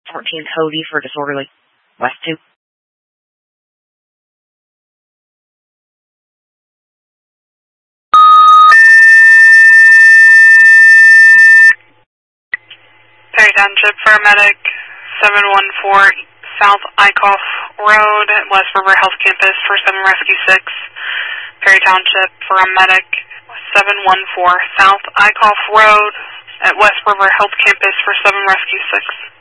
14 Cody for disorderly. West 2. Perry Township Paramedic 714 South Eichhoff Road at West River Health Campus for 7 Rescue 6. Perry Township Paramedic 714 South Eichhoff Road at West River Health Campus for 7 Rescue 6.